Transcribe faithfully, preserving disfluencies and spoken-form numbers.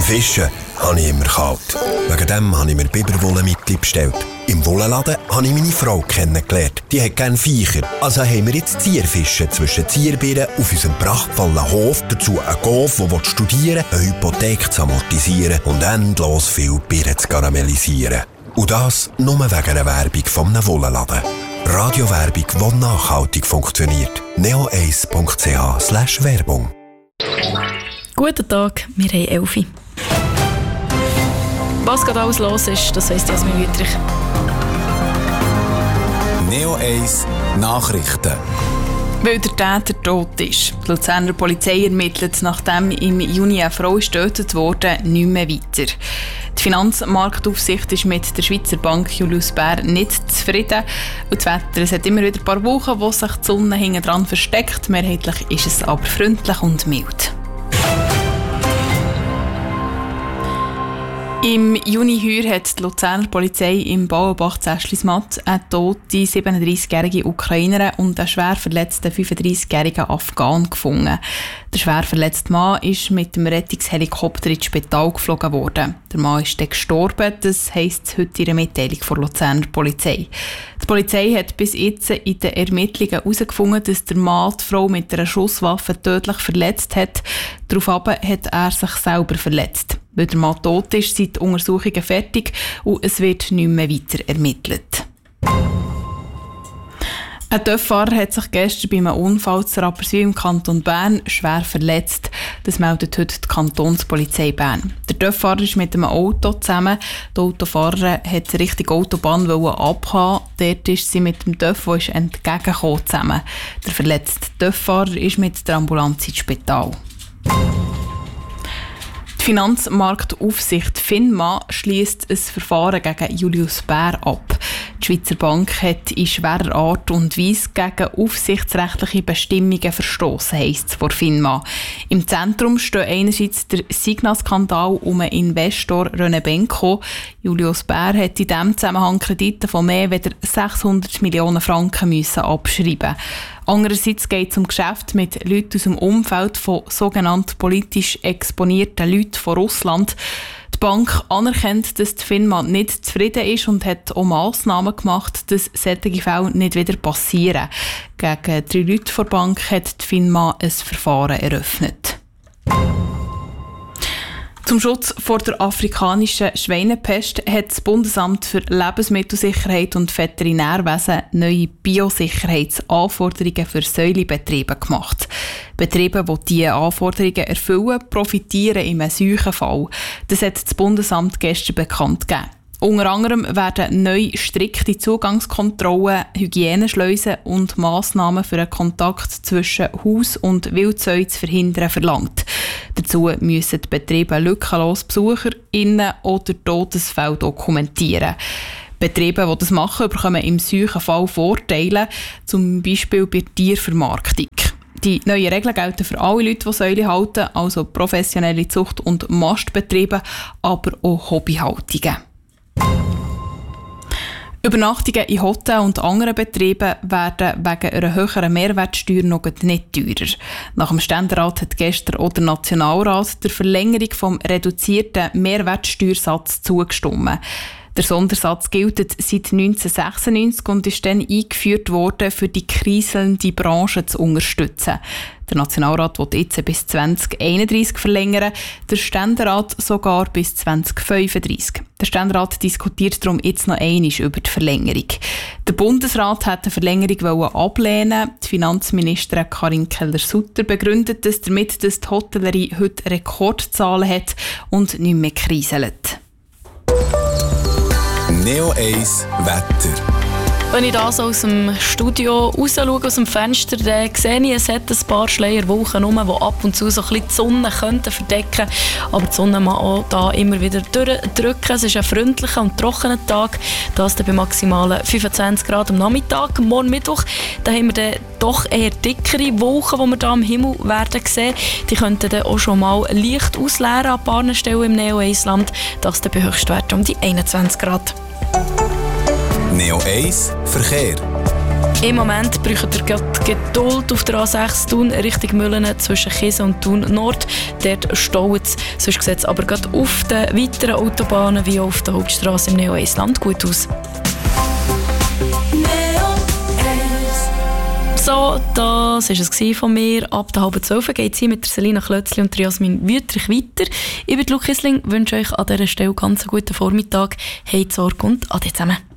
Fischen habe ich immer kalt. Wegen dem habe ich mir Biberwollenmittel bestellt. Im Wollenladen habe ich meine Frau kennengelernt. Die hat gerne Viecher. Also haben wir jetzt Zierfischen zwischen Zierbirnen auf unserem prachtvollen Hof. Dazu einen Golf, der studieren will, eine Hypothek zu amortisieren und endlos viel Birnen zu karamellisieren. Und das nur wegen einer Werbung von einem Wollenladen. Radiowerbung, die nachhaltig funktioniert. neo eins punkt c h slash Werbung. Guten Tag, wir haben Elfi. Was gerade alles los ist, das weiss Jasmin Wüttrich. Neo eins Nachrichten. Weil der Täter tot ist. Die Luzerner Polizei ermittelt, nachdem im Juni eine Frau getötet wurde, nicht mehr weiter. Die Finanzmarktaufsicht ist mit der Schweizer Bank Julius Baer nicht zufrieden. Und das Wetter, es hat immer wieder ein paar Wochen, wo sich die Sonne hinten dran versteckt. Mehrheitlich ist es aber freundlich und mild. Im Juni heuer hat die Luzerner Polizei im Bauenbach-Zäschlismatt eine tote siebenunddreissigjährige Ukrainerin und einen schwer verletzten fünfunddreissigjährigen Afghan gefunden. Der schwer verletzte Mann ist mit dem Rettungshelikopter ins Spital geflogen worden. Der Mann ist dann gestorben, das heisst heute in einer Mitteilung der Luzerner Polizei. Die Polizei hat bis jetzt in den Ermittlungen herausgefunden, dass der Mann die Frau mit einer Schusswaffe tödlich verletzt hat. Daraufhin hat er sich selber verletzt. Weil der Mann tot ist, sind die Untersuchungen fertig und es wird nicht mehr weiter ermittelt. Ein Töfffahrer hat sich gestern bei einem Unfall zu Rapperswil im Kanton Bern schwer verletzt. Das meldet heute die Kantonspolizei Bern. Der Töfffahrer ist mit einem Auto zusammen. Der Autofahrer wollte Richtung Autobahn abhauen. Dort ist sie mit dem Töff, der entgegengekommen, zusammen. Der verletzte Töfffahrer ist mit der Ambulanz ins Spital. Die Finanzmarktaufsicht FINMA schliesst ein Verfahren gegen Julius Baer ab. Die Schweizer Bank hat in schwerer Art und Weise gegen aufsichtsrechtliche Bestimmungen verstoßen, heisst es vor FINMA. Im Zentrum steht einerseits der Signa-Skandal um den Investor René Benko. Julius Baer hat in diesem Zusammenhang Kredite von mehr als sechshundert Millionen Franken müssen abschreiben. Andererseits geht es um Geschäfte mit Leuten aus dem Umfeld von sogenannten politisch exponierten Leuten von Russland. Die Bank anerkennt, dass die FINMA nicht zufrieden ist und hat auch Massnahmen gemacht, dass solche Fälle nicht wieder passieren. Gegen drei Leute der Bank hat die FINMA ein Verfahren eröffnet. Zum Schutz vor der afrikanischen Schweinepest hat das Bundesamt für Lebensmittelsicherheit und Veterinärwesen neue Biosicherheitsanforderungen für Säulebetriebe gemacht. Betriebe, die diese Anforderungen erfüllen, profitieren im Seuchenfall. Das hat das Bundesamt gestern bekannt gegeben. Unter anderem werden neu strikte Zugangskontrollen, Hygieneschleusen und Massnahmen für einen Kontakt zwischen Haus- und Wildsäu zu verhindern verlangt. Dazu müssen die Betriebe lückenlos BesucherInnen oder Todesfälle dokumentieren. Betriebe, die das machen, bekommen im Seuchenfall Vorteile, zum Beispiel bei der Tiervermarktung. Die neuen Regeln gelten für alle Leute, die Säule halten, also professionelle Zucht- und Mastbetriebe, aber auch Hobbyhaltungen. Übernachtungen in Hotels und anderen Betrieben werden wegen einer höheren Mehrwertsteuer noch nicht teurer. Nach dem Ständerat hat gestern auch der Nationalrat der Verlängerung des reduzierten Mehrwertsteuersatzes zugestimmt. Der Sondersatz gilt seit neunzehnhundertsechsundneunzig und ist dann eingeführt worden, für die kriselnde Branche zu unterstützen. Der Nationalrat will jetzt bis zwanzig einunddreißig verlängern, der Ständerat sogar bis zwanzig fünfunddreißig. Der Ständerat diskutiert darum jetzt noch einmal über die Verlängerung. Der Bundesrat hat die Verlängerung ablehnen. Die Finanzministerin Karin Keller-Sutter begründet das damit, dass die Hotellerie heute Rekordzahlen hat und nicht mehr kriselt. Neo eins Wetter. Wenn ich da so aus dem Studio raus schaue, aus dem Fenster, dann sehe ich, es hat ein paar Schleierwolken rum, die ab und zu so ein bisschen die Sonne könnten verdecken. Aber die Sonne mag auch da immer wieder durchdrücken. Es ist ein freundlicher und trockener Tag. Das bei maximalen fünfundzwanzig Grad am Nachmittag. Morgen Mittwoch da haben wir dann doch eher dickere Wolken, die wir hier am Himmel werden sehen. Die könnten dann auch schon mal leicht ausleeren an ein paar Stellen im Neo-Eis-Land. Das dann bei Höchstwerten um die einundzwanzig Grad. Neo eins Verkehr. Im Moment braucht ihr gerade Geduld auf der A sechs Thun Richtung Mühlen zwischen Kiesen und Thun Nord. Dort staut es. Sonst sieht es aber gerade auf den weiteren Autobahnen wie auch auf der Hauptstrasse im Neo eins Land gut aus. So, das war es von mir. Ab der halben zwölf geht es hier mit der Selina Klötzli und der Jasmin Wüttrich weiter. Ich bin Luc Kissling, wünsche euch an dieser Stelle ganz einen guten Vormittag. Habt Sorge und ade zusammen.